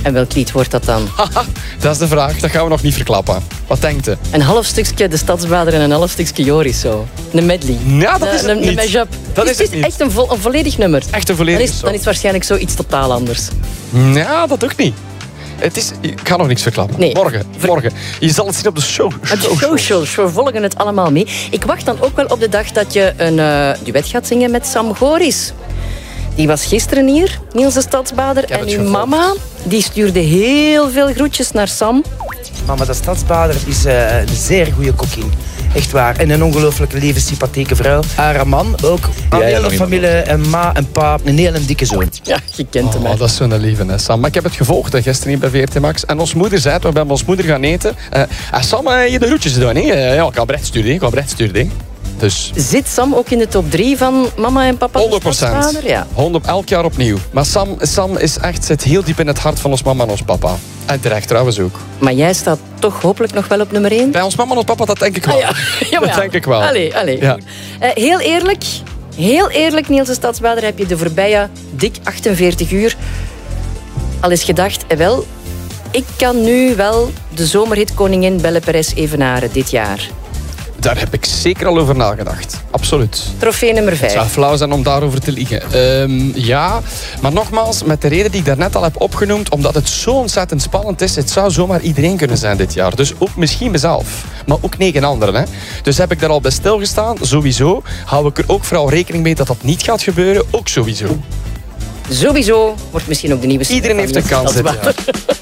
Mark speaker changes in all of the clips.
Speaker 1: En welk lied wordt dat dan?
Speaker 2: Haha, dat is de vraag. Dat gaan we nog niet verklappen. Wat denkt u?
Speaker 1: Een half stukje De Stadsbader en een half stukje Joris zo. Een medley.
Speaker 2: Ja, dat is het niet.
Speaker 1: Een mashup.
Speaker 2: Dat is
Speaker 1: het
Speaker 2: het niet.
Speaker 1: echt een volledig nummer.
Speaker 2: Echt een volledig
Speaker 1: Dan is het waarschijnlijk zoiets totaal anders.
Speaker 2: Ja, dat ook niet. Ik ga nog niks verklappen.
Speaker 1: Nee.
Speaker 2: Morgen. Je zal het zien op de show.
Speaker 1: Op de socials, we volgen het allemaal mee. Ik wacht dan ook wel op de dag dat je een duet gaat zingen met Sam Goris. Die was gisteren hier, Niels de Stadsbader. En uw mama, die stuurde heel veel groetjes naar Sam.
Speaker 3: Mama de Stadsbader is een zeer goede kokkin. Echt waar. En een ongelooflijke lieve, sympathieke vrouw. Haar man ook. Een hele familie, en ma en pa, een hele dikke zoon.
Speaker 1: Ja, je kent hem.
Speaker 2: Oh, dat is zo'n lieve, hè, Sam. Maar ik heb het gevolgd gisteren hier bij VRT Max. En ons moeder zei het, we hebben ons moeder gaan eten. Sam, je de groetjes doen, hè? Ja, ik ga bericht sturen. Dus.
Speaker 1: Zit Sam ook in de top 3 van mama en papa?
Speaker 2: 100%.
Speaker 1: Ja.
Speaker 2: 100, elk jaar opnieuw. Maar Sam is echt, zit heel diep in het hart van ons mama en ons papa. En terecht trouwens ook.
Speaker 1: Maar jij staat toch hopelijk nog wel op nummer 1?
Speaker 2: Bij ons mama en ons papa, dat denk ik wel.
Speaker 1: Ja,
Speaker 2: dat denk ik wel.
Speaker 1: Allee.
Speaker 2: Ja.
Speaker 1: Heel eerlijk, Niels de Stadsbader, heb je de voorbije dik 48 uur al eens gedacht, ik kan nu wel de zomerhit Koningin Belle Perez evenaren dit jaar.
Speaker 2: Daar heb ik zeker al over nagedacht. Absoluut.
Speaker 1: Trofee nummer 5.
Speaker 2: Het zou flauw zijn om daarover te liegen. Ja, maar nogmaals, met de reden die ik daarnet al heb opgenoemd, omdat het zo ontzettend spannend is, het zou zomaar iedereen kunnen zijn dit jaar. Dus ook misschien mezelf, maar ook 9 anderen. Hè. Dus heb ik daar al bij stilgestaan, sowieso. Hou ik er ook vooral rekening mee dat dat niet gaat gebeuren, ook sowieso.
Speaker 1: Sowieso wordt misschien ook de nieuwe...
Speaker 2: Iedereen heeft een kans dit jaar.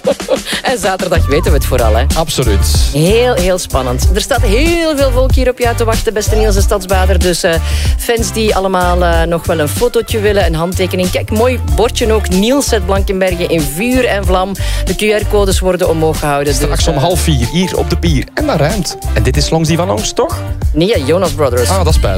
Speaker 1: En zaterdag weten we het vooral, hè.
Speaker 2: Absoluut.
Speaker 1: Heel spannend. Er staat heel veel volk hier op jou te wachten, beste Niels de Stadsbader. Dus fans die allemaal nog wel een fotootje willen, een handtekening. Kijk, mooi bordje ook. Niels uit Blankenberge in vuur en vlam. De QR-codes worden omhoog gehouden.
Speaker 2: Straks om 3:30 hier op de pier. En dat ruimt. En dit is langs die van ons, toch?
Speaker 1: Nee, Jonas Brothers.
Speaker 2: Ah, dat is spijt.